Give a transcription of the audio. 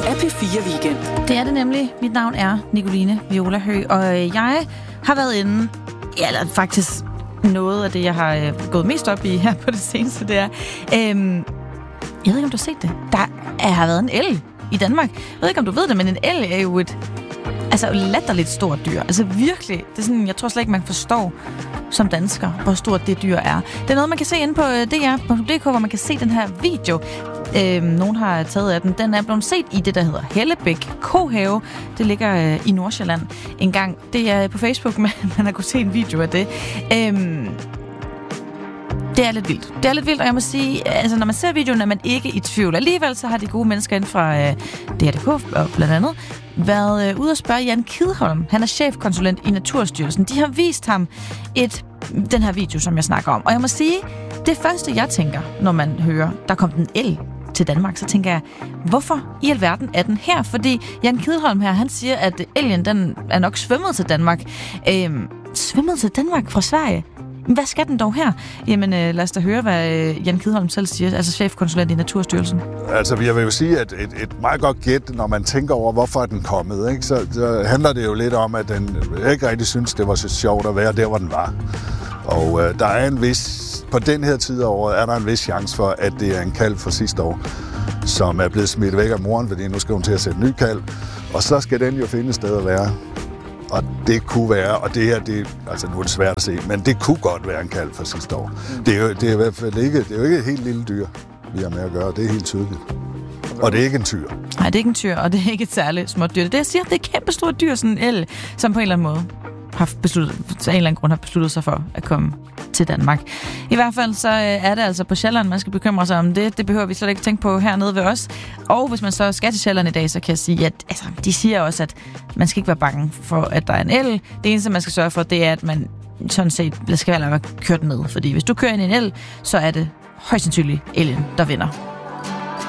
er P4 Weekend. Det er det nemlig. Mit navn er Nicoline Viola Høgh, og jeg har været inde, eller faktisk noget af det, jeg har gået mest op i her på det seneste, det er, jeg ved ikke, om du har set det. Der har været en elg i Danmark. Jeg ved ikke, om du ved det, men en elg er jo et latterligt stort dyr. Altså virkelig, det er sådan, jeg tror slet ikke, man forstår som dansker, hvor stort det dyr er. Det er noget, man kan se inde på dr.dk, hvor man kan se den her video. Nogen har taget af den. Den er blevet set i det, der hedder Hellebæk Kohave. Det ligger i Nordsjælland en gang. Det er på Facebook, men man har kunnet se en video af det. Det er lidt vildt. Det er lidt vildt, og jeg må sige, altså når man ser videoen, er man ikke i tvivl. Alligevel så har de gode mennesker inden fra DR.dk og blandt andet været ude at spørge Jan Kidholm. Han er chefkonsulent i Naturstyrelsen. De har vist ham den her video, som jeg snakker om. Og jeg må sige, det første jeg tænker, når man hører, der kom den elg til Danmark, så tænker jeg, hvorfor i alverden er den her? Fordi Jan Kidholm her, han siger, at elgen, den er nok svømmet til Danmark. Svømmet til Danmark fra Sverige? Hvad skal den dog her? Jamen, lad os da høre, hvad Jan Kidholm selv siger, altså chefkonsulent i Naturstyrelsen. Altså, jeg vil jo sige, at et meget godt gæt, når man tænker over, hvorfor er den kommet, ikke? Så handler det jo lidt om, at den ikke rigtig synes, det var så sjovt at være der, hvor den var. Og der er på den her tid af året, er der en vis chance for, at det er en kalv fra sidste år, som er blevet smidt væk af moren, fordi nu skal hun til at sætte en ny kalv. Og så skal den jo finde et sted at være. Og det kunne være, og det her, altså nu er det svært at se, men det kunne godt være en kalv fra sidste år. Det er i hvert fald ikke, det er jo ikke et helt lille dyr, vi har med at gøre, det er helt tydeligt. Og det er ikke en tyr. Nej, det er ikke en tyr, og det er ikke et særligt småt dyr. Det jeg siger, det er et kæmpe stort dyr, sådan en elg, som på en eller anden måde har besluttet sig for at komme til Danmark. I hvert fald så er det altså på Sjælland, man skal bekymre sig om det. Det behøver vi slet ikke tænke på hernede ved os. Og hvis man så skal til Sjælland i dag, så kan jeg sige, at de siger også, at man skal ikke være bange for, at der er en elg. Det eneste, man skal sørge for, det er, at man sådan set skal være kørt ned. Fordi hvis du kører ind i en elg, så er det højst sandsynligt elgen, der vinder.